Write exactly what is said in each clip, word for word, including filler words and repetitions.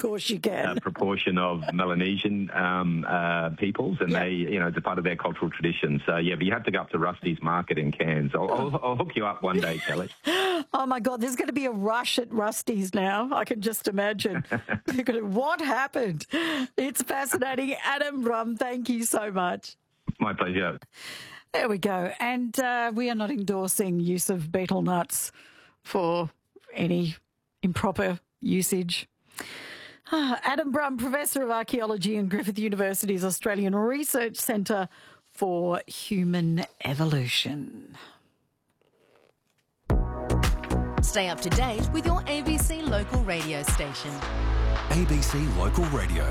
course you can. Uh, proportion of Melanesian um, uh, peoples, and yep. they, you know, it's a part of their cultural tradition. So, yeah, but you have to go up to Rusty's Market in Cairns. I'll, I'll, I'll hook you up one day, Kelly. Oh, my God, there's going to be a rush at Rusty's now. I can just imagine. You're going to, what happened? It's fascinating. Adam Brumm, thank you so much. My pleasure. There we go. And uh, we are not endorsing use of betel nuts for any improper usage. Ah, Adam Brumm, Professor of Archaeology in Griffith University's Australian Research Centre for Human Evolution. Stay up to date with your A B C local radio station. A B C Local Radio.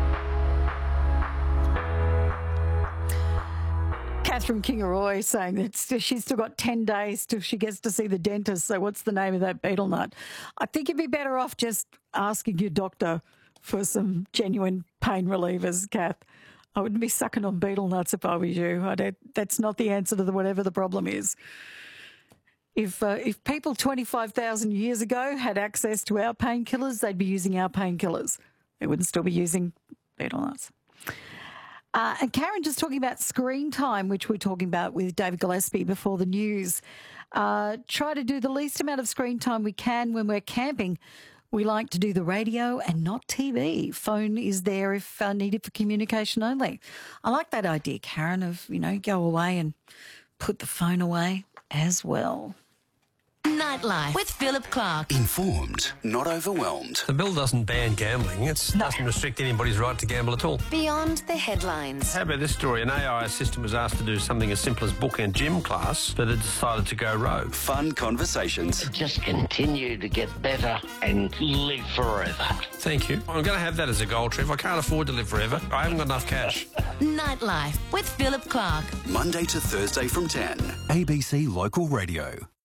Catherine Kingaroy saying that she's still got ten days till she gets to see the dentist. So what's the name of that betel nut? I think you'd be better off just asking your doctor for some genuine pain relievers, Kath. I wouldn't be sucking on betel nuts if I was you. I don't, that's not the answer to the, whatever the problem is. If uh, if people twenty-five thousand years ago had access to our painkillers, they'd be using our painkillers. They wouldn't still be using betel nuts. Uh, and Karen just talking about screen time, which we're talking about with David Gillespie before the news. Uh, try to do the least amount of screen time we can when we're camping. We like to do the radio and not T V. Phone is there if uh, needed for communication only. I like that idea, Karen, of, you know, go away and put the phone away as well. Nightlife with Philip Clark. Informed, not overwhelmed. The bill doesn't ban gambling. It No. doesn't restrict anybody's right to gamble at all. Beyond the headlines. How about this story? An A I assistant was asked to do something as simple as book a gym class, but it decided to go rogue. Fun conversations. Just continue to get better and live forever. Thank you. I'm going to have that as a goal, Trev. I can't afford to live forever. I haven't got enough cash. Nightlife with Philip Clark. Monday to Thursday from ten. A B C Local Radio.